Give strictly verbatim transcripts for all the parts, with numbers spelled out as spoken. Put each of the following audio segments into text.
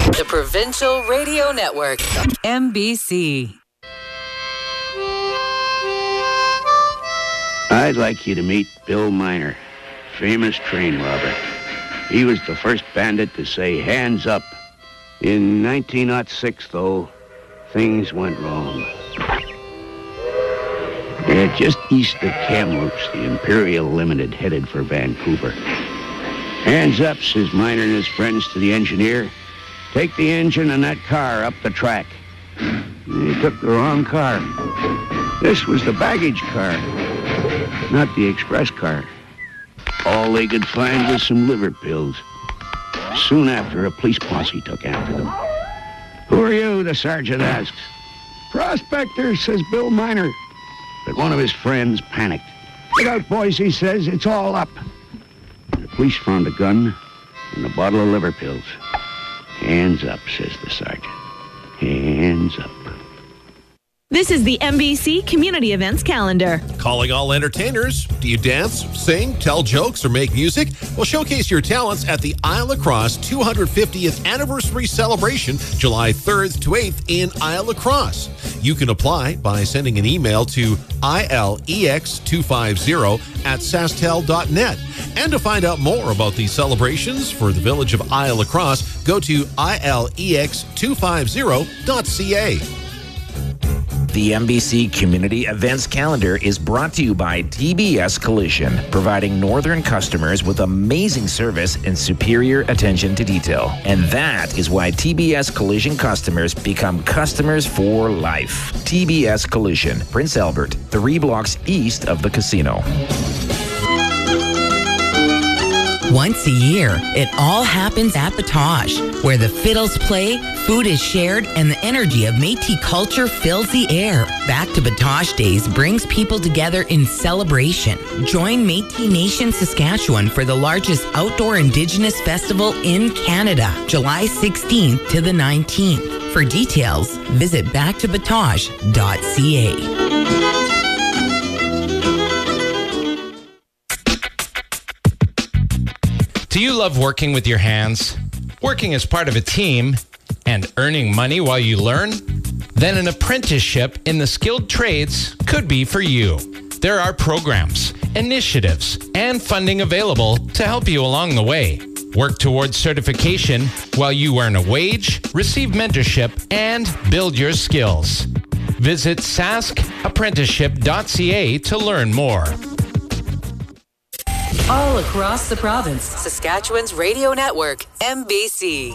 The Provincial Radio Network, M B C. I'd like you to meet Bill Miner, famous train robber. He was the first bandit to say hands up. In nineteen oh six, though, things went wrong. Yeah, just east of Kamloops, the Imperial Limited headed for Vancouver. Hands up, says Miner and his friends to the engineer. Take the engine and that car up the track. They took the wrong car. This was the baggage car, not the express car. All they could find was some liver pills. Soon after, a police posse took after them. Who are you? The sergeant asks. Prospector, says Bill Miner. But one of his friends panicked. Get out, boys, he says. It's all up. The police found a gun and a bottle of liver pills. Hands up, says the sergeant. Hands up. This is the M B C Community Events Calendar. Calling all entertainers. Do you dance, sing, tell jokes, or make music? Well, showcase your talents at the Isle Lacrosse two hundred fiftieth Anniversary Celebration, July third to eighth in Isle Lacrosse. You can apply by sending an email to I L E X two fifty at sastel dot net. And to find out more about these celebrations for the village of Isle Lacrosse, go to I L E X two fifty dot c a. The M B C Community Events Calendar is brought to you by T B S Collision, providing northern customers with amazing service and superior attention to detail. And that is why T B S Collision customers become customers for life. T B S Collision, Prince Albert, three blocks east of the casino. Once a year, it all happens at Batoche, where the fiddles play, food is shared, and the energy of Métis culture fills the air. Back to Batoche Days brings people together in celebration. Join Métis Nation Saskatchewan for the largest outdoor Indigenous festival in Canada, July sixteenth to the nineteenth. For details, visit back to batoche dot c a. Do you love working with your hands? Working as part of a team and earning money while you learn? Then an apprenticeship in the skilled trades could be for you. There are programs, initiatives, and funding available to help you along the way. Work towards certification while you earn a wage, receive mentorship, and build your skills. Visit sask apprenticeship dot c a to learn more. All across the province, Saskatchewan's radio network, M B C.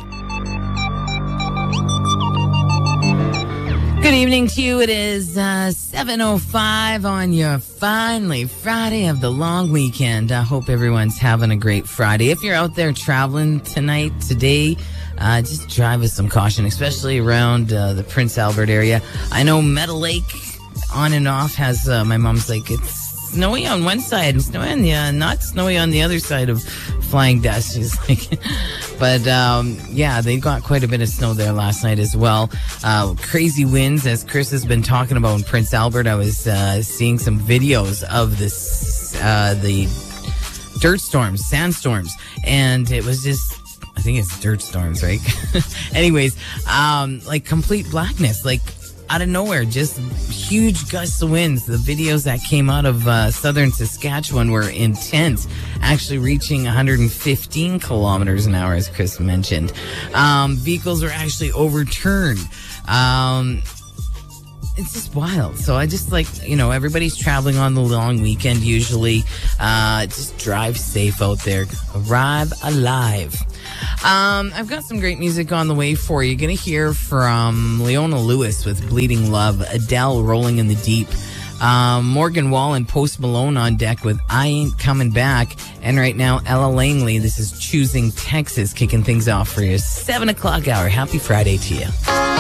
Good evening to you. It is uh, seven oh five on your finally Friday of the long weekend. I hope everyone's having a great Friday. If you're out there traveling tonight, today, uh, just drive with some caution, especially around uh, the Prince Albert area. I know Meadow Lake on and off has, uh, my mom's like, it's snowy on one side and snowy on the, uh, not snowy on the other side of flying dust. She's like, but um, yeah, they got quite a bit of snow there last night as well. Uh, crazy winds, as Chris has been talking about in Prince Albert. I was uh, seeing some videos of this, uh, the dirt storms, sandstorms, and it was just, I think it's dirt storms, right? Anyways, um, like complete blackness, like out of nowhere, just huge gusts of winds. The videos that came out of uh, southern Saskatchewan were intense, actually reaching one hundred fifteen kilometers an hour, as Chris mentioned. Um, vehicles were actually overturned. Um, it's just wild. So I just like, you know, everybody's traveling on the long weekend usually. Uh, just drive safe out there. Arrive alive. Um, I've got some great music on the way for you. You're going to hear from Leona Lewis with Bleeding Love, Adele, Rolling in the Deep, um, Morgan Wall and Post Malone on deck with I Ain't Coming Back. And right now, Ella Langley, this is Choosing Texas, kicking things off for you. seven o'clock hour. Happy Friday to you.